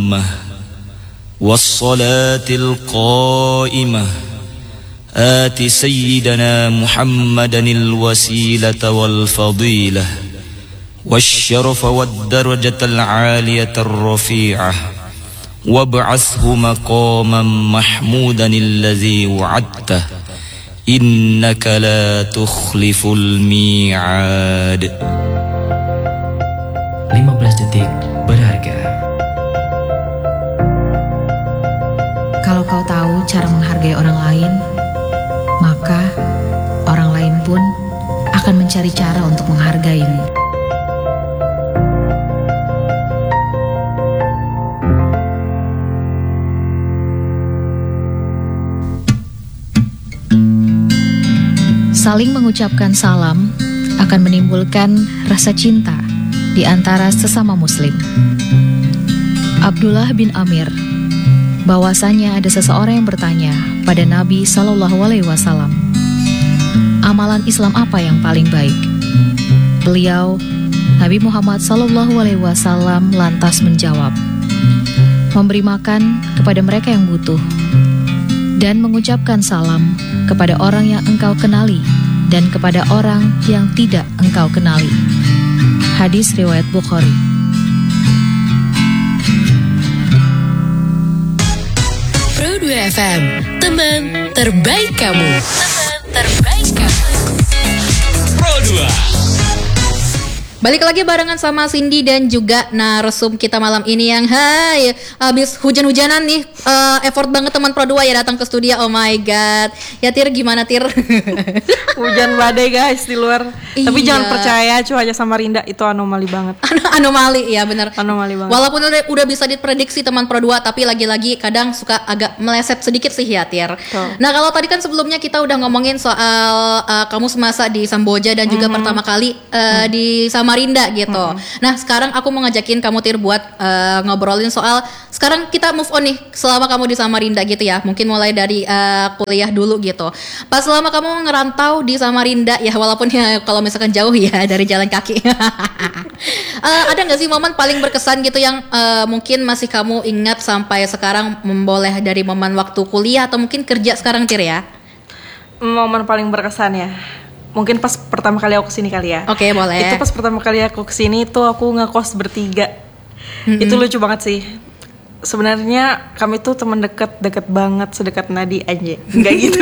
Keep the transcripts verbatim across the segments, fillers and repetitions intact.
التامة والصلاة القائمة آت سيدنا محمدا الوسيلة والفضيلة والشرف والدرجة العالية الرفيعة وابعثه مقاما محمودا الذي وعدته إنك لا تخلف الميعاد. lima belas detik berharga. Kalau kau tahu cara menghargai orang lain, maka orang lain pun akan mencari cara untuk menghargaimu. Saling mengucapkan salam akan menimbulkan rasa cinta di antara sesama muslim. Abdullah bin Amir, bahwasanya ada seseorang yang bertanya pada Nabi Shallallahu Alaihi Wasallam, amalan Islam apa yang paling baik? Beliau, Nabi Muhammad Shallallahu Alaihi Wasallam lantas menjawab, memberi makan kepada mereka yang butuh dan mengucapkan salam kepada orang yang engkau kenali dan kepada orang yang tidak engkau kenali. Hadis riwayat Bukhari. Pro dua F M, teman terbaik kamu. Teman terbaik kamu. Pro dua. Balik lagi barengan sama Cindy dan juga narsum kita malam ini yang hai habis hujan-hujanan nih, uh, effort banget teman Pro dua ya datang ke studio. Oh my god. Ya Tir, gimana Tir? Hujan badai guys di luar. Iya. Tapi jangan percaya cuaca Samarinda itu anomali banget. An- anomali ya benar. Anomali banget. Walaupun udah, udah bisa diprediksi teman Pro dua, tapi lagi-lagi kadang suka agak meleset sedikit sih ya Tir. Tuh. Nah kalau tadi kan sebelumnya kita udah ngomongin soal uh, kamu semasa di Samboja dan juga mm-hmm. pertama kali uh, mm. di Samarinda gitu. Mm-hmm. Nah sekarang aku mau ngajakin kamu Tir buat uh, ngobrolin soal sekarang kita move on nih selama kamu di Samarinda gitu ya. Mungkin mulai dari uh, kuliah dulu gitu. Pas selama kamu ngerantau di Samarinda ya, walaupun ya kalau misalkan jauh ya dari jalan kaki. uh, ada nggak sih momen paling berkesan gitu yang uh, mungkin masih kamu ingat sampai sekarang, memboleh dari momen waktu kuliah atau mungkin kerja sekarang Tir ya? Momen paling berkesan ya, mungkin pas pertama kali aku kesini kali ya. Oke, okay, boleh. Itu pas pertama kali aku kesini tuh aku ngekos bertiga. Mm-hmm. Itu lucu banget sih. Sebenarnya kami tuh teman dekat, dekat banget, sedekat nadi aja. Enggak gitu.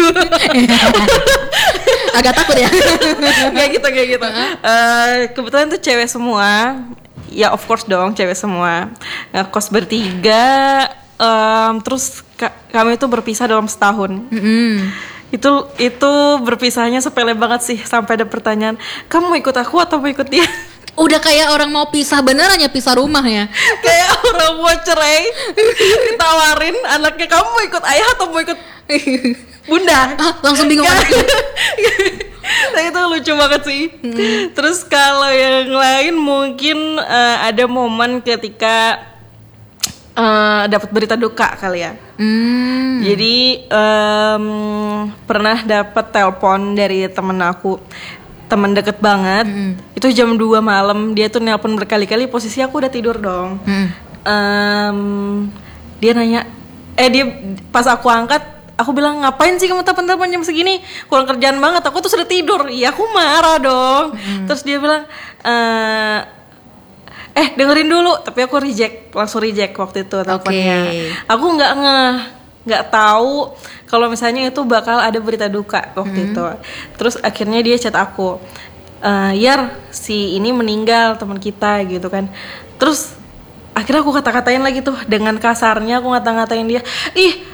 Agak takut ya. Enggak gitu, enggak gitu. Uh-huh. Uh, kebetulan tuh cewek semua. Ya of course dong, cewek semua. Ngekos bertiga. Um, terus ka- kami tuh berpisah dalam setahun. Mm-hmm. Itu itu berpisahnya sepele banget sih, sampai ada pertanyaan, kamu mau ikut aku atau mau ikut dia? Udah kayak orang mau pisah beneran ya, pisah rumah ya. Kayak orang mau cerai, ditawarin anaknya, kamu mau ikut ayah atau mau ikut bunda? Ah, langsung bingung anaknya. Nah itu lucu banget sih. Hmm. Terus kalau yang lain mungkin uh, ada momen ketika uh, dapat berita duka kali ya. Hmm. Jadi um, pernah dapat telepon dari temen aku, temen deket banget. Hmm. Itu jam dua malam, dia tuh nelpon berkali-kali, posisi aku udah tidur dong. Hmm. Um, dia nanya, eh dia pas aku angkat, aku bilang, ngapain sih kamu telepon-telepon jam segini? Kurang kerjaan banget, aku tuh sudah tidur. Iya aku marah dong. Hmm. Terus dia bilang, eh Eh dengerin dulu, tapi aku reject, langsung reject waktu itu teleponnya. Okay. Aku nggak nge, nggak tahu kalau misalnya itu bakal ada berita duka waktu hmm. itu. Terus akhirnya dia chat aku, e, Yar si ini meninggal teman kita gitu kan. Terus akhirnya aku kata-katain lagi tuh dengan kasarnya, aku ngata-ngatain dia, ih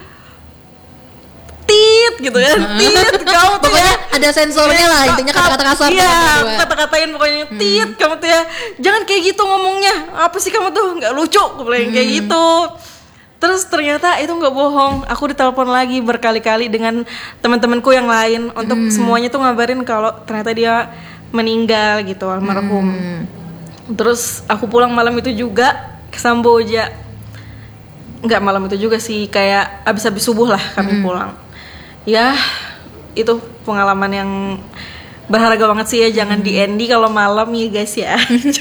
tit gitu kan, tit kamu tuh pokoknya ya, ada sensornya lah intinya, kata-kata kasar. Iya, kata-katain pokoknya tit hmm. kamu tuh ya, jangan kayak gitu ngomongnya, apa sih kamu tuh nggak lucu, aku bilang hmm. kayak gitu. Terus ternyata itu nggak bohong, aku ditelepon lagi berkali-kali dengan teman-temanku yang lain untuk hmm. semuanya tuh ngabarin kalau ternyata dia meninggal gitu, almarhum. Hmm. Terus aku pulang malam itu juga ke Samboja. Nggak malam itu juga sih, kayak abis-abis subuh lah kami hmm. pulang. Ya itu pengalaman yang berharga banget sih ya, jangan di N D kalau malam ya guys ya.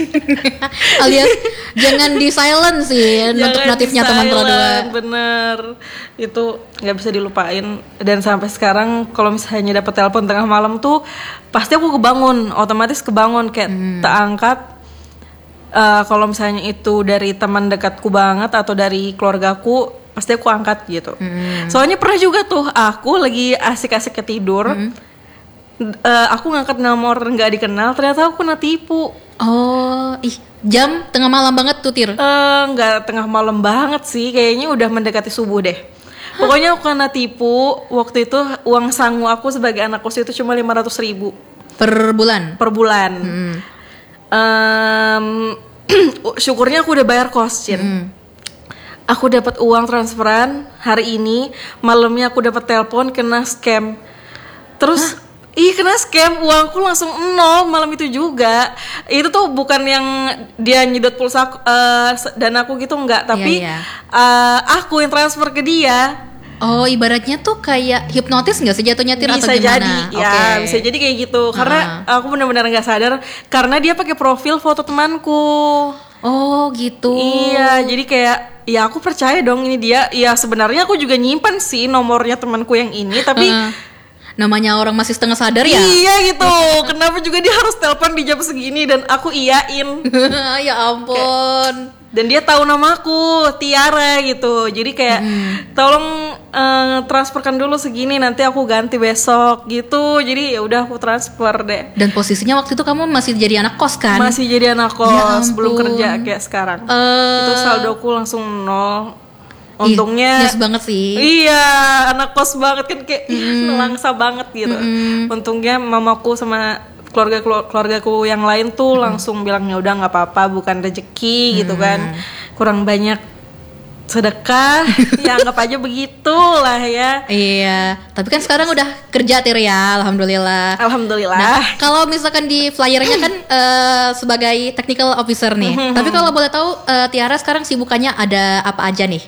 Alias jangan di silent sih untuk notifnya teman Pro dua. Bener, itu nggak bisa dilupain. Dan sampai sekarang kalau misalnya dapat telepon tengah malam tuh pasti aku kebangun, otomatis kebangun kayak hmm. tak angkat. Uh, kalau misalnya itu dari teman dekatku banget atau dari keluargaku, pasti aku angkat gitu. Hmm. Soalnya pernah juga tuh aku lagi asik-asik ketidur. Hmm. Uh, aku ngangkat nomor nggak dikenal, ternyata aku kena tipu. Oh, ih, jam tengah malam banget tuh Tir? Uh, nggak tengah malam banget sih, kayaknya udah mendekati subuh deh. Hah? Pokoknya aku kena tipu. Waktu itu uang sangu aku sebagai anak kos itu cuma lima ratus ribu per bulan. Per bulan. Hmm. Um, syukurnya aku udah bayar kos, Cin. Hmm. Aku dapat uang transferan hari ini, malamnya aku dapat telepon kena scam. Terus Hah? Ih kena scam, uangku langsung nol malam itu juga. Itu tuh bukan yang dia nyedot pulsa uh, dana aku gitu, enggak. Tapi yeah, yeah. Uh, aku yang transfer ke dia. Oh ibaratnya tuh kayak hipnotis nggak sih jatuhnya Tir atau gimana? Bisa jadi, ya okay. bisa jadi kayak gitu. Karena uh. aku benar-benar nggak sadar. Karena dia pakai profil foto temanku. Oh gitu. Iya, jadi kayak ya aku percaya dong ini dia. Ya sebenarnya aku juga nyimpan sih nomornya temanku yang ini, tapi uh. namanya orang masih setengah sadar ya? Iya gitu. Kenapa juga dia harus telepon di jam segini dan aku iyain. Ya ampun. Kayak, dan dia tahu namaku, Tiara gitu. Jadi kayak hmm. tolong uh, transferkan dulu segini, nanti aku ganti besok gitu. Jadi ya udah aku transfer deh. Dan posisinya waktu itu kamu masih jadi anak kos kan? Masih jadi anak kos, ya belum kerja kayak sekarang. Uh... Itu saldoku langsung nol. Untungnya yes banget sih. Iya, anak kos banget kan kayak mm. langsa banget gitu. Mm. Untungnya mamaku sama keluarga keluargaku yang lain tuh mm. langsung bilangnya udah nggak apa-apa, bukan rezeki mm. gitu kan. Kurang banyak sedekah, ya anggap aja begitulah ya. Iya, tapi kan sekarang udah kerja Tir ya, alhamdulillah. Alhamdulillah. Nah, kalau misalkan di flyernya kan uh, sebagai technical officer nih. Tapi kalau boleh tahu uh, Tiara sekarang sibukannya ada apa aja nih?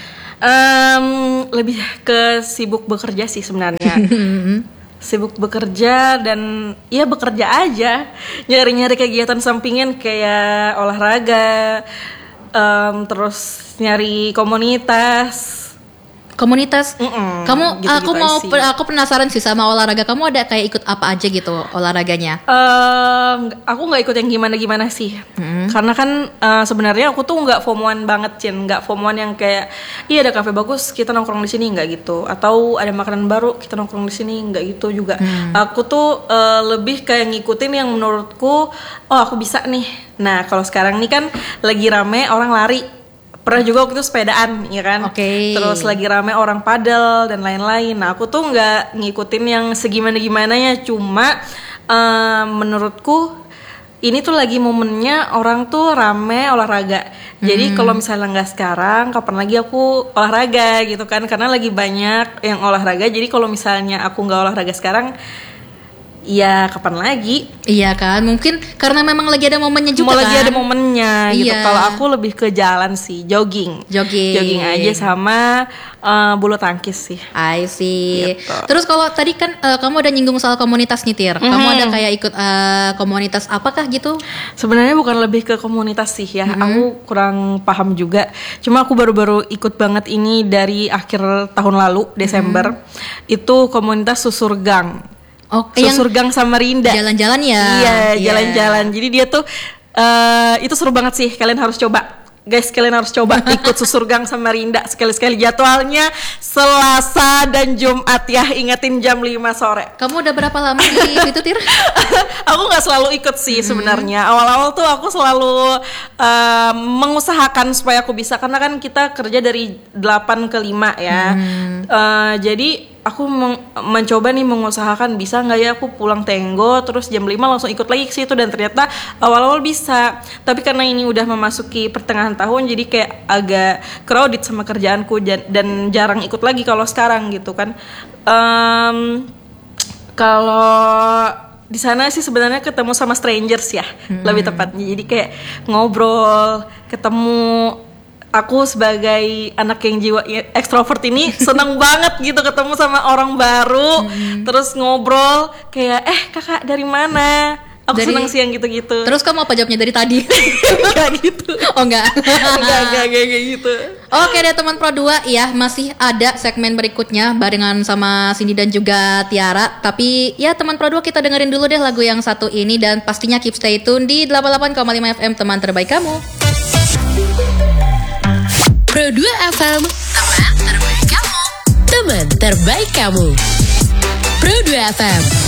Um, lebih ke sibuk bekerja sih sebenarnya. Sibuk bekerja dan ya bekerja aja, nyari-nyari kegiatan sampingan kayak olahraga, um, terus nyari komunitas. Komunitas, Mm-mm, kamu gitu-gitu aku mau sih. aku penasaran sih sama olahraga. Kamu ada kayak ikut apa aja gitu olahraganya? Um, aku nggak ikut yang gimana-gimana sih, mm-hmm. karena kan uh, sebenarnya aku tuh nggak fomoan banget, Cin, nggak fomoan yang kayak iya ada kafe bagus kita nongkrong di sini, nggak gitu. Atau ada makanan baru kita nongkrong di sini, nggak gitu juga. Mm. Aku tuh uh, lebih kayak ngikutin yang menurutku, oh aku bisa nih. Nah kalau sekarang nih kan lagi rame orang lari. Pernah juga waktu itu sepedaan, ya kan? Oke. Okay. Terus lagi rame orang padel dan lain-lain. Nah, aku tuh nggak ngikutin yang segimana-gimananya. Cuma uh, menurutku ini tuh lagi momennya orang tuh rame olahraga. Jadi hmm. kalau misalnya nggak sekarang, kapan lagi aku olahraga gitu kan? Karena lagi banyak yang olahraga. Jadi kalau misalnya aku nggak olahraga sekarang, ya kapan lagi? Iya kan, mungkin karena memang lagi ada momennya juga. Mau kan? Lagi ada momennya gitu. Iya. Kalau aku lebih ke jalan sih, jogging. Jogging. Jogging aja sama uh, bulu tangkis sih. I see. Gitu. Terus kalau tadi kan uh, kamu ada nyinggung soal komunitas nih Tir. Mm-hmm. Kamu ada kayak ikut uh, komunitas apakah gitu? Sebenarnya bukan lebih ke komunitas sih ya. Mm-hmm. Aku kurang paham juga. Cuma aku baru-baru ikut banget ini dari akhir tahun lalu, Desember. Mm-hmm. Itu komunitas Susur Gang. Oh, Susur Gang Samarinda. Jalan-jalan ya. Iya, jalan-jalan. Jadi dia tuh uh, itu seru banget sih. Kalian harus coba. Guys, kalian harus coba ikut Susur Gang Samarinda sekali-sekali. Jadwalnya Selasa dan Jumat ya. Ingetin jam lima sore. Kamu udah berapa lama di situ, Tir? Aku nggak selalu ikut sih hmm. sebenarnya. Awal-awal tuh aku selalu uh, mengusahakan supaya aku bisa, karena kan kita kerja dari delapan ke lima ya. Hmm. Uh, jadi aku meng- mencoba nih mengusahakan bisa nggak ya aku pulang tenggo terus jam lima langsung ikut lagi ke situ, dan ternyata awal-awal bisa. Tapi karena ini udah memasuki pertengahan tahun jadi kayak agak crowded sama kerjaanku dan jarang ikut lagi kalau sekarang gitu kan. Um, kalau di sana sih sebenarnya ketemu sama strangers ya, hmm. lebih tepatnya. Jadi kayak ngobrol, ketemu aku sebagai anak yang jiwa ekstrovert ini senang banget gitu ketemu sama orang baru, hmm. terus ngobrol kayak eh kakak dari mana? Aku Dari- senang sih yang gitu-gitu. Terus kamu apa jawabnya dari tadi? Enggak gitu. Oh enggak. Enggak, enggak kayak kayak gitu. Oke deh teman Pro dua ya, masih ada segmen berikutnya barengan sama Cindy dan juga Tiara. Tapi ya teman Pro dua, kita dengerin dulu deh lagu yang satu ini dan pastinya keep stay tune di delapan puluh delapan koma lima F M, teman terbaik kamu. Pro dua F M, teman terbaik kamu. Teman terbaik kamu. Pro dua F M.